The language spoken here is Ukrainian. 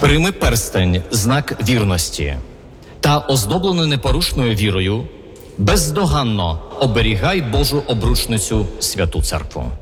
Прийми перстень, знак вірності, та оздобленою непорушною вірою бездоганно оберігай Божу обручницю святу церкву.